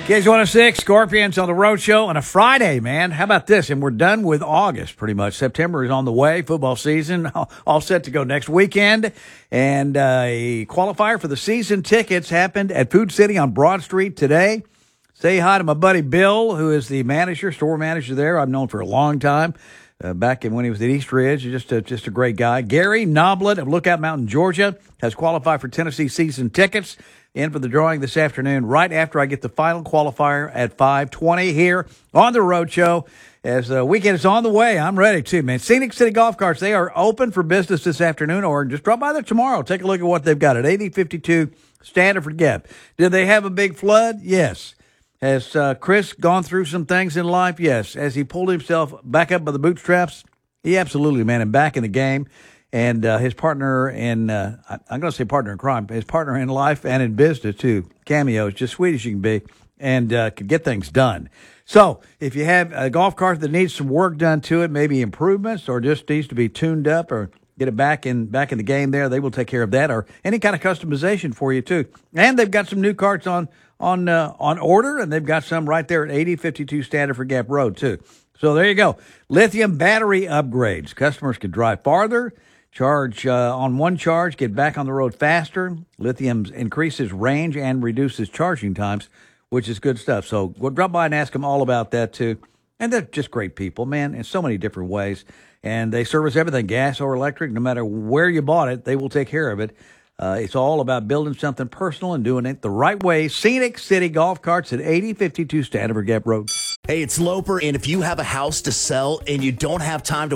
KZ106, Scorpions on the Road Show on a Friday, man. How about this? And we're done with August, pretty much. September is on the way. Football season all set to go next weekend. And a qualifier for the season tickets happened at Food City on Broad Street today. Say hi to my buddy Bill, who is the store manager there. I've known for a long time. Back when he was at East Ridge, just a great guy. Gary Noblet of Lookout Mountain, Georgia, has qualified for Tennessee season tickets. In for the drawing this afternoon, right after I get the final qualifier at 5:20 here on the Road Show. As the weekend is on the way, I'm ready too, man. Scenic City Golf Carts, they are open for business this afternoon, or just drop by there tomorrow. Take a look at what they've got at 8052 Standiford Gap. Did they have a big flood? Yes. Has Chris gone through some things in life? Yes. Has he pulled himself back up by the bootstraps? He absolutely, man, and back in the game. And his partner in, I'm going to say partner in crime, his partner in life and in business, too. Cameo is just sweet as you can be and could get things done. So if you have a golf cart that needs some work done to it, maybe improvements or just needs to be tuned up or get it back in the game there, they will take care of that, or any kind of customization for you, too. And they've got some new carts on order, and they've got some right there at 8052 Standiford Gap Road, too. So there you go. Lithium battery upgrades. Customers can drive farther, charge on one charge, get back on the road faster. Lithium increases range and reduces charging times, which is good stuff. So we'll drop by and ask them all about that, too. And they're just great people, man, in so many different ways. And they service everything, gas or electric. No matter where you bought it, they will take care of it. It's all about building something personal and doing it the right way. Scenic City Golf Carts at 8052 Standiford Gap Road. Hey, it's Loper, and if you have a house to sell and you don't have time to